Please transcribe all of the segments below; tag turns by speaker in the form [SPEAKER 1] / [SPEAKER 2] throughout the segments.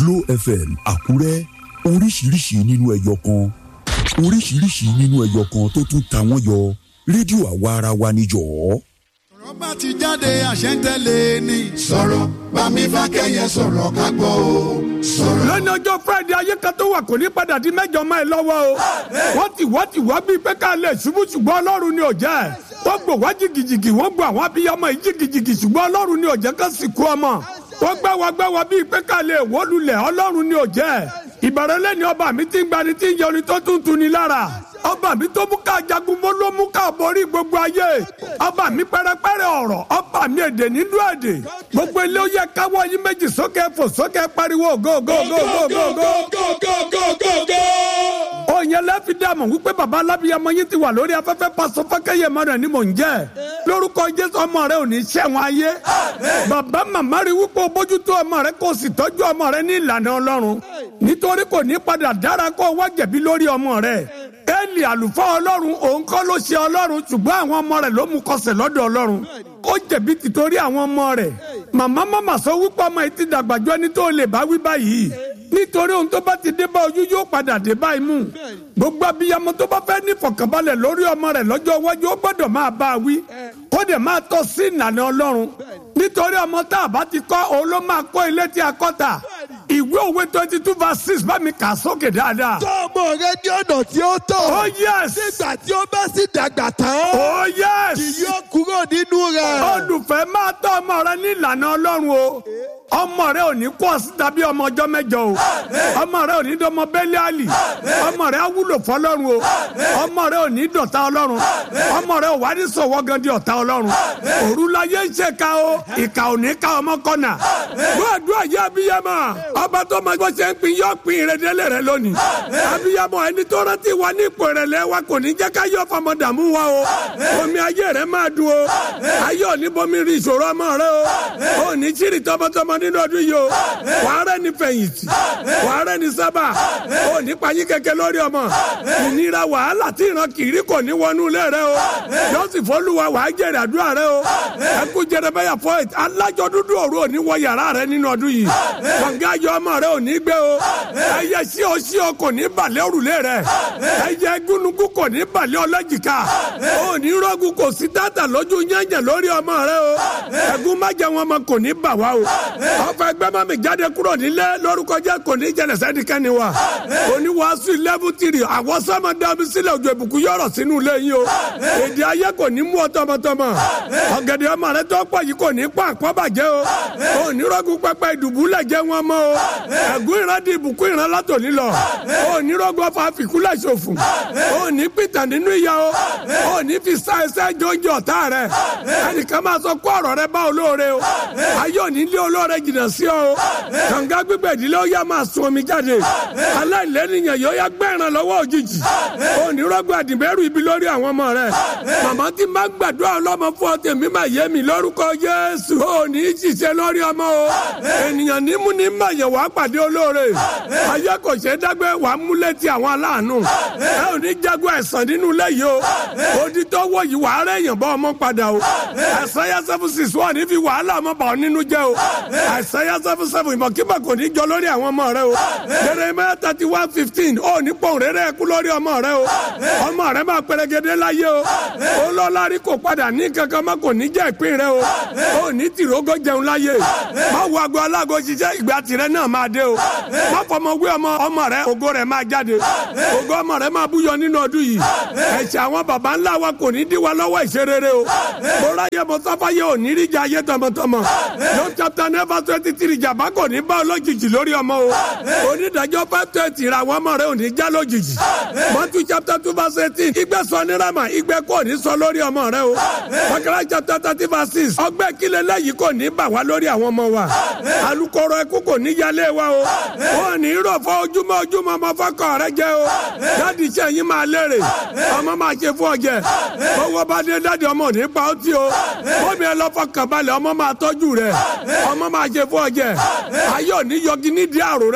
[SPEAKER 1] Glo FM Àkúrẹ́, oríṣiríṣi nínú ẹyọ kan, oríṣiríṣi nínú ẹyọ kan tó tún ta wọ́n yọ. Rédíò àwa ara wa ni jọ̀ọ́.
[SPEAKER 2] Ọ̀rọ̀ bá ti jáde àṣẹ ń tẹ̀lé ni. Sọ̀rọ̀ bá mi fà kẹ́yẹ sọ̀rọ̀ ká gbọ́ o. Sọ̀rọ̀.
[SPEAKER 3] Lọ́nà ọjọ́ Friday ayé kan tó wà kò ní padà di mẹ́jọ máa lọ́wọ́ o. Wọ́n ti wá bíi pé ká lè ṣubú ṣùgbọ́n Ọlọ́run ni ò jẹ́. Wọ́n gbò wá jìgìjìgì wọ́n gbọ́ àwọn abiyamọ yìí jìgìjìgì ṣùgbọ́n Ọlọ́run ni ò jẹ́ ká sì kú ọmọ. Wọ́n gbá wa bíi pé ká lè wó lulẹ̀ Ọlọ́run ni ò jẹ́. Ìbẹ̀rẹ̀lẹ̀ ni ọba mi ti ń gbani tí ń yọrin tó tún tu ni lára. Ọba mi tó mú ká jagun mọ́ ló mú ká borí gbogbo ayé. Ọba mi pẹ́rẹ́pẹ́rẹ́ ọ̀rọ̀, ọba mi èdè nínú èdè. Gbogbo ilé ó yẹ káwọ́ yín méjì sókè fò sókè pariwo go. Òyìn lẹ́fi dàmọ̀ wípé bàbá alábíyamọ yín ti wà lórí afẹ́fẹ́ Pásítọ̀ Fákẹ́yẹ Emmanuel ni mò ń jẹ́. Lórúkọ Jésù ọmọ rẹ ò ní ṣẹ̀wọ̀n ayé. Bàbá màmá rí wípé o bójútó ọmọ rẹ kó o sì tọ́jú ọmọ rẹ ní ìlànà Ọlọ́run. Nítorí kò ní padà dára kó o wá jẹ̀bi lórí ọmọ rẹ. Éèlì àlùfáà Ọlọ́run òun kọ́ ló ṣe Ọlọ́run ṣùgbọ́n àwọn ọmọ rẹ̀ ló mú kọsẹ̀ lọ́dọ̀ Ọlọ́run. Ó jẹ̀bi tìtorí àwọn ọmọ rẹ̀. Màmá sọ wípé ọmọ yìí ti dàgbà ju ẹni tó lè bá wí báyìí. Nítorí ohun tó bá ti dé bá ojú yóò padà dé bá imú. Gbogbo abiyamọ tó bá fẹ́ ní ìfọ̀kànbalẹ̀ lórí ọmọ rẹ̀ lọ́jọ́ iwájú ó gbọ́dọ̀ máa bá a wí. Kó dẹ̀ máa tọ́ sí ìlànà Ọlọ́run. Nítorí ọmọ tá a bá ti kọ́ òun ló máa kọ́ ilé tí a kọ́ ta. Ìwé òwe 22:6 bá mi kà sókè dáadáa.
[SPEAKER 2] Tọ́ ọmọ rẹ ní ọ̀nà tí ó tọ́.
[SPEAKER 3] Oh yes.
[SPEAKER 2] Nígbà tí ó bá sì dàgbà tán.
[SPEAKER 3] Oh yes.
[SPEAKER 2] Kì yóò kúrò nínú rẹ̀.
[SPEAKER 3] Olùfẹ́ máa tọ́ ọmọ rẹ ní ìlànà Ọlọ́run o. Ọmọ rẹ ò ní kú ọ̀sìn tàbí ọmọ ọjọ́ mẹ́jọ o. Ọmọ rẹ ò ní dọmọ Bẹ́líálì. Ọmọ rẹ á wúlò fọlọ́run o. Ọmọ rẹ ò ní dọ̀tá Ọlọ́run. Ọmọ rẹ ò wá ní sọ̀wọ́ gan di ọ̀tá Ọlọ́run. Òru láyé ń ṣe ká o. Ìkà ò ní ká ọmọ kọ́nà. Gbọ́dọ̀ ayé abiyamọ. Ọba tó máa gbọ́ ṣe ń pin yọ pin ìrẹ́dẹ́lẹ̀ rẹ lónìí. Abiyamọ ẹni tó rántí wa ní ipò ìrẹ̀lẹ̀ wa kò ní jẹ́ ká yọ fọmọdàmú wa o. Omi ayé rẹ máa dùn o. Ayé ò ní bomi rí ìṣòro ọmọ rẹ o. Ò ní ṣírí tọmọtọmọ nínú ọdún yìí o. Wàá rẹ̀ ní fẹ̀yìntì. Wàá rẹ̀ ní sábà. Ò ní payín kẹ̀kẹ́ lórí ọmọ. Ìnira wàhálà tí ìran kiri kò ní wọnú ilé rẹ o. Yọ́sì fọ́lùwà wàá jèrè àdúrà rẹ o. Ẹkú Jeremiah 4:8 alájọ dúdú òru ò ní wọ yàrá rẹ nínú ọdún yìí. Kọ̀ǹgá ayọ̀ ọmọ rẹ ò ní gbé o. Ẹyẹ sí o kò ní balẹ̀ òrùlé rẹ. Ẹyẹ gúnugún kò ní balẹ̀ ọlọ́jìká. Ò ní rọ́gùn kò sí tàtà lójú yẹ̀yẹ̀ lórí ọmọ rẹ o. Ẹ̀gún má jẹ wọn ọmọ kò ní bà wá o. Ọ̀fẹ́ ẹgbẹ́ má mi jáde kúrò nílé lórúkọ jẹ́ kò ní jẹlẹ̀ sẹ́díkẹ́ni wa. Oníwàásù 11:3 àwọn sọ́mọ dàbí sílẹ̀ òjò ìbùkún yọ̀rọ̀ sínú ilé yìí o. Èdè ayé kò ní mú ọ tọmọtọmọ. Ọ̀gẹ̀dẹ̀ ọmọ rẹ tó pọ̀ yìí kò ní pa àpọ́bàjẹ́ o. Ò ní rọ́gùn pẹpẹ ìdùbúlẹ̀ jẹ́ wọn mọ́ o. Ẹ̀gún ìran di ìbùkún ìran látòní lọ. Ò ní rọ́gùn ọfà fìkúlẹ̀ ṣòfò. Ò ní pìtàn nínú ìyà o. Ò ní fi sá ẹsẹ̀ jọ́njọ́ ọ̀tá rẹ. Ẹnìkan máa sọ kó ọ̀rọ̀ rẹ bá olóore o. Ayé ò ní lé olóore jìnnà sí ọ. Kànga gbígbẹ̀ ìdílé ó yá máa sun omi jáde. Aláìlẹ́nìyàn yóò yá gbẹ̀ràn lọ́wọ́ òjijì. Ò ní rọ́gùn àdìbẹ́rù ibi lórí àwọn ọmọ rẹ. Màmá tí máa gbàdúrà ọlọ́mọ fún ọ tèmi máa yé mi lórúkọ Jésù. Ò ní ṣiṣẹ́ lórí ọmọ o. Ènìyàn nímú ní máyẹ̀ wá pàdé olóore. Ayé kò ṣe é dágbé wàá múlẹ̀ ti àwọn aláàánú. Ẹ ò ní jágun ẹ̀sán nínú ilé yìí o. Odi tó wọ̀ yìí wàá rẹ̀ yàn bọ́ ọmọ padà o. Àìsáyà 7:6 wà ní fi wàhálà ọmọ bà ọ́ nínú jẹ́ o. Àìsáyà 7:7 ìmọ̀kímọ̀ kò ní jọ lórí àwọn ọmọ rẹ o. Jeremiah 31:15 ò ní pọ̀n rere ẹkú lórí ọmọ rẹ o. Ọmọ rẹ máa pẹrẹgẹdẹ láyé o. Olólórí kò padà ní kankan má kò ní jẹ́ ìpín rẹ o. Ò ní tìrógó jẹun láyé. Má wo ago alágo ṣiṣẹ́ ìgbà tirẹ̀ náà máa dé o. Má fọmọ wé ọmọ rẹ ògo rẹ máa jáde. Ògo ọmọ rẹ máa búyọ nínú ọdún yìí. Ẹ̀ṣẹ̀ àwọn baba ńlá wa kò ní dí wa lọ́wọ́ ìṣerere o. Bọ́lá yẹ mọ sáfáyé ò ní rí jẹ ayé tọmọtọmọ. John chapter 9:23 jàmbá kò ní bá olójijì lórí ọmọ o. Onídàájọ́ 5:20 ra àwọn ọmọ rẹ ò ní já lójijì. Matthew chapter 2:18 igbe sọ ní rama igbe kò ní sọ lórí ọmọ rẹ o. Bákàrà chapter 30:6 ọgbẹ́ kílẹ̀ lẹ́yìn kò ní bà wá lórí àwọn ọmọ wa. Alukoro ẹkú kò ní yálé wa o. Ó ní rọ̀ fọ́ ojúmọ́ ọmọ fọ́kọ̀ rẹ jẹ́ o. Dáàdì iṣẹ́ yín máa lérè. Ọmọ máa ṣe fún ọjẹ́. Owó bá dé dáàdì ọmọ ní pa ó tí o. Bómi ẹ lọ fọkàn balẹ̀ ọmọ máa tọ́jú rẹ̀. Ọmọ máa ṣe fún ọjẹ́. Ayọ̀ ní yọgi nídìí àrò rẹ tó ń jó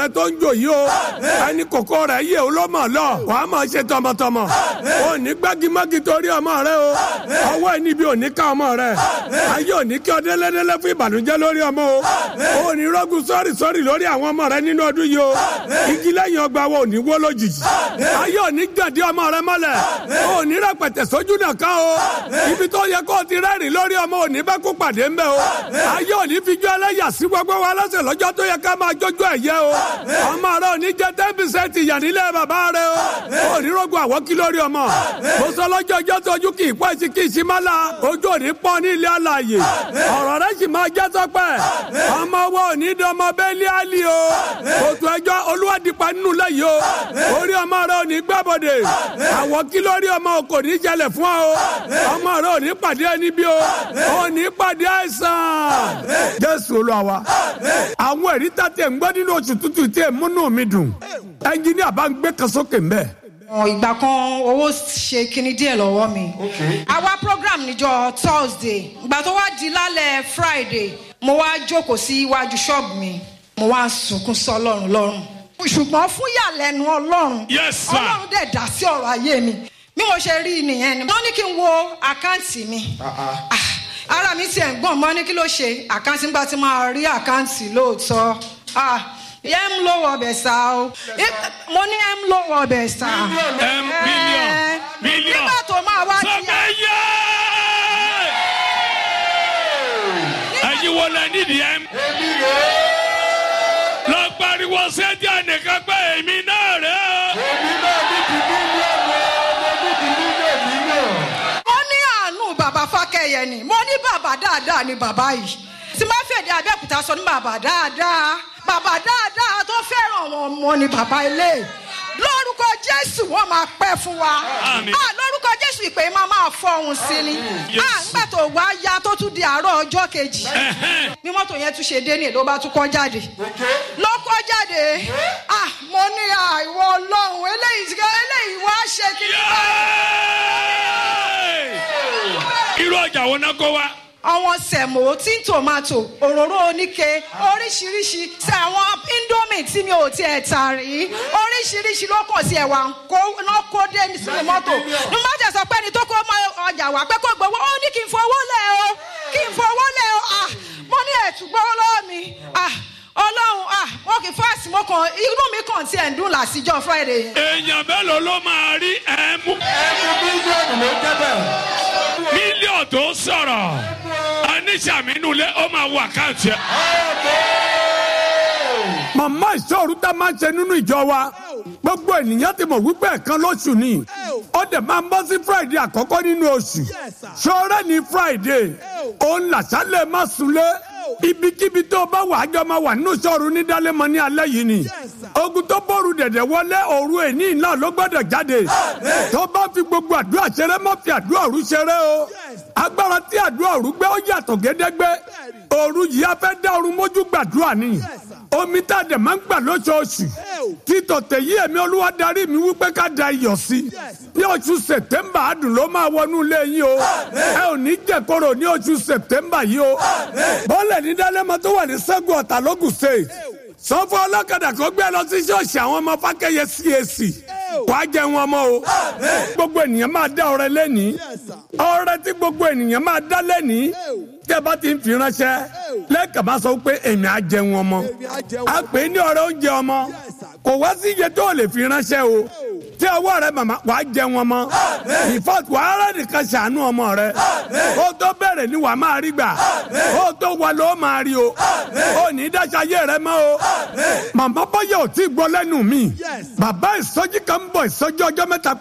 [SPEAKER 3] lójó yìí o ẹni kòkó rẹ̀ yé o ló mọ̀ lọ wàá máa ṣe tọmọtọmọ o ní gbágímágí torí ọmọ rẹ o ọwọ́ ẹni bí òní ká ọmọ rẹ ayé òní kí ọdẹ́lẹ́dẹ́lẹ́ fún ìbànújẹ́ lórí ọmọ o ò ní rọ́gùn sọ́rì lórí àwọn ọmọ rẹ nínú ọdún yìí o igi lẹ́yìn ọgbà wo ò ní wó lójijì ayé òní gàdí ọmọ rẹ mọ́lẹ̀ o ò ní rẹpẹtẹ sójú nàka o ibi tó yẹ kó o ti rẹ́rìn lórí ọmọ òní bẹ́ẹ̀ kó pàdé ńbẹ o ayé òní fi jó ẹlẹ́yà sí gbogbo wa lọ́sẹ̀ lọ́jọ́ tó yẹ ká máa jójó ẹ̀yẹ o ọmọ rẹ òní jẹ 10% ìyà nílé bàbá rẹ o òní rògbò àwọ̀kí lórí ọmọ mo sọ lọ́jọ́ ọjọ́ tó ojú kì í pọ́ sí kì í sí má la ojú òní pọ́ ní ilé alààyè ọ̀rọ̀ rẹ sì máa jẹ́ sọ́pẹ́ ọmọ wo òní dọmọ bẹ́ẹ̀lì àlì o òtún ẹjọ́ olúwadìpa nínú lẹ́yìn o orí ọmọ rẹ òní gbàbọ̀dẹ̀ àwọ̀kí lórí ọmọ kò ní ṣẹlẹ̀ fún ọ ọmọ rẹ òní pàdé ẹni bí o òní pàdé àìsàn Jésù Olúwa wa àwọn ẹ̀rí tàtẹ̀ ń gbọ́ nínú oṣù tútù tí ẹ̀ múnú mi dùn ẹnjìníà bá ń gbé kan sókè ń bẹ̀.
[SPEAKER 4] ìgbà kan owó ṣe kinní díẹ̀ lọ́wọ́ mi àwa program níjọ́ Thursday ìgbà tó wá di lálẹ́ Friday mo wá jókòó sí iwájú ṣọ́ọ̀bù mi mo wá sunkún sọ Ọlọ́run lọ́rùn ṣùgbọ́n fún ìyàlẹ́nu Ọlọ́run Ọlọ́run dẹ̀ dá sí ọ̀rọ̀ ayé mi bí mo ṣe rí nìyẹn ni wọ́n ní kí n wo àkáǹtì mi ara mi ti ẹ̀ ń gbọ̀n mọ́ ní kí ló ṣe àkáǹtì nígbà tí máa rí àkáǹtì lóòótọ́ yẹn ń lówó ọbẹ̀ sá o mo ní ẹ̀ ń lówó ọbẹ̀ sá mílíọ̀n nígbà tó máa wá di
[SPEAKER 5] sọ́kẹ́yẹ ẹ̀yin wo lẹ nídìí ẹ̀ lọ pariwo sẹ́jà nìkan pé èmi náà rẹ̀ èmi náà ní ti
[SPEAKER 4] bàbá Fákẹ́yẹ ni mo ní bàbá dáadáa ni bàbá yìí tí má fèdè Abẹ́òkúta sọ ní bàbá dáadáa tó fẹ́ràn àwọn ọmọ ni bàbá ilé lórúkọ Jésù wọ́n máa pẹ́ fún wa lórúkọ Jésù ìpè máa fọhùn sí ni nígbà tó wá ya tó tún di àárọ̀ ọjọ́ kejì bí mọ́tò yẹn tún ṣe dé ní èlò bá tún kọ́ jáde ló kọ́ jáde mo ní ìwọ Ọlọ́run eléyìí wá ṣe kí ni
[SPEAKER 5] irú ọjà wo náà kó wa.
[SPEAKER 4] àwọn sẹ̀mó tí tòmátò òróró oníke oríṣiríṣi sí àwọn indomie tí mi ò tiẹ̀ tà rí oríṣiríṣi ló kàn sí ẹ̀wà náà kó dé sínú mọ́tò ní má jẹ́ sọ pé ẹni tó kó ọjà wá pé kó gbowó ó ní kí n fowó lẹ̀ o mo ní ẹ̀tù gbowó lọ́wọ́ mi Ọlọ́run mo kì í fásitì mo kàn inú mi kàn tiẹ̀ ń dùn lásìjọ́ Friday.
[SPEAKER 5] èèyàn mélòó ló máa rí ẹ̀mú bílíọ̀nù ló jẹ́ bẹ́ẹ̀ mílíọ̀nù tó sọ̀rọ̀ anísàmínúlẹ̀ ó máa wọ àkáǹtì ẹ̀.
[SPEAKER 3] màmá ìṣòro tá a máa ń ṣe nínú ìjọ wa gbogbo ènìyàn ti mọ̀ wípé ẹ̀kan lóṣù ni ó dẹ̀ máa ń bọ́ sí Friday àkọ́kọ́ nínú oṣù ṣọ́ọ́rẹ́ ní Friday òun làṣálẹ̀ má sunlé ibikíbi tó bá wà ájọ máa wà nínú sọ́ọ̀rù ní Dálémọ̀ ní alẹ́ yìí ni ogun tó bọ́ọ̀rù dẹ̀dẹ̀ wọlé òru èní náà ló gbọ́dọ̀ jáde tó bá fi gbogbo àdúrà ṣeré má fi àdúrà òru ṣeré o agbára tí àdúrà òru gbé ó yàtọ̀ gédégbé òru yìí a fẹ́ dá òru mójú gbàdúrà ni omi tá a dẹ̀ máa ń gbà lóṣooṣù títọ̀ tẹ̀yí ẹ̀mí Olúwa darí mi wípé ká da iyọ̀ sí ní oṣù September adùn ló máa wọnú ilé yín o ẹ ò ní jẹ̀kọ́rọ̀ ní oṣù September yìí o bọ́ọ̀lẹ̀ ní Dálémọ̀ tó wà ní Ṣẹ́gun Ọ̀tà lógùn state sọ fún ọlọ́kadà kó gbé lọ sí ṣọ́ọ̀ṣì àwọn ọmọ Fákẹ́yẹ CAC wàá jẹ wọn mọ́ o gbogbo ènìyàn máa dá ọrẹ lẹ́nìí ọrẹ tí gbogbo ènìyàn máa dá lẹ́nìí tẹ́ bá ti ń fi ránṣẹ́ lẹ́ẹ̀kan bá sọ pé èmi á jẹ wọn mọ́ a pè é ní ọrẹ oúnjẹ ọmọ kò wá sí iye tó lè fi ránṣẹ́ o tí ọwọ́ rẹ màmá wàá jẹ wọn mọ́ ìfọ́tù wàá rẹ̀ nìkan ṣàánú ọmọ rẹ ó tó bẹ̀rẹ̀ ni wàá máa rí gbà ó tó wà ló máa rí o ó ní dáṣayé rẹ mọ́ o màmá bọ́yọ̀ ò tí gbọ́ lẹ́nu mi bàbá ìsọjí kan ń bọ̀ ìsọjí ọjọ́ mẹ́ta